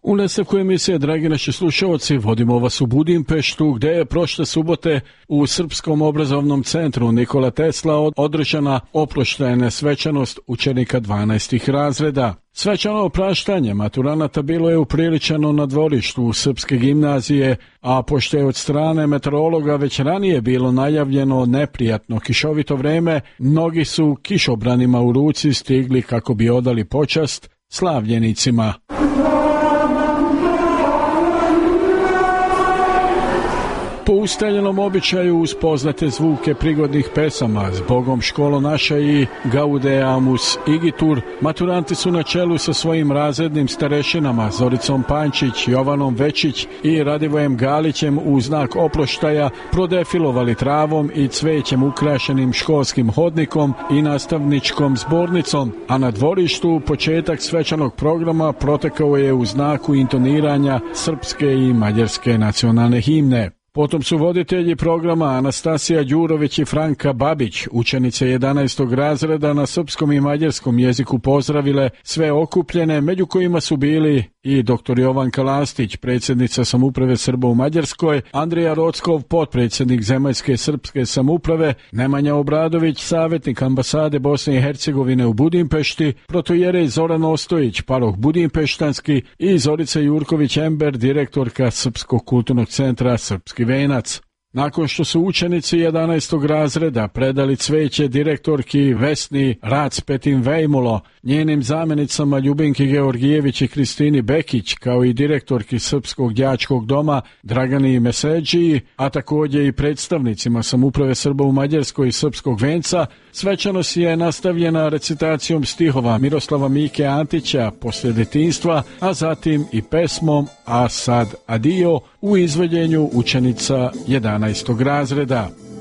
U nastavku emisije, dragi naši slušalci, vodimo vas u Budimpeštu, gdje je prošle subote u Srpskom obrazovnom centru Nikola Tesla održana oproštajna svečanost učenika 12. razreda. Svečano opraštanje maturanata bilo je upriličeno na dvorištu Srpske gimnazije, a pošto je od strane meteorologa već ranije bilo najavljeno neprijatno kišovito vreme, mnogi su kišobranima u ruci stigli kako bi odali počast slavljenicima. Po ustaljenom običaju uz poznate zvuke prigodnih pesama Zbogom školo naša i Gaudeamus igitur, maturanti su na čelu sa svojim razrednim starešinama Zoricom Pančić, Jovanom Večić i Radivojem Galićem u znak oproštaja prodefilovali travom i cvećem ukrašenim školskim hodnikom i nastavničkom zbornicom, a na dvorištu početak svečanog programa protekao je u znaku intoniranja srpske i mađarske nacionalne himne. Potom su voditelji programa Anastasija Đurović i Franka Babić, učenice 11. razreda, na srpskom i mađarskom jeziku pozdravile sve okupljene, među kojima su bili i dr. Jovanka Lastić, predsjednica Samuprave Srba u Mađarskoj, Andrija Rockov, potpredsjednik Zemaljske srpske samuprave, Nemanja Obradović, savjetnik ambasade Bosne i Hercegovine u Budimpešti, protojerej Zoran Ostojić, paroh Budimpeštanski i Zorica Jurković-Ember, direktorka Srpskog kulturnog centra Srpski Venac. Nakon što su učenici 11. razreda predali cveće direktorki Vesni Racpetin Vejmulo, njenim zamjenicama Ljubinki Georgijević i Kristini Bekić, kao i direktorki Srpskog đačkog doma Dragani Meseđiji, a također i predstavnicima Samuprave Srba u Mađarskoj i Srpskog Venca, svečanost je nastavljena recitacijom stihova Miroslava Mike Antića Poslije detinjstva, a zatim i pesmom A sad adio u izvođenju učenica 11. razreda.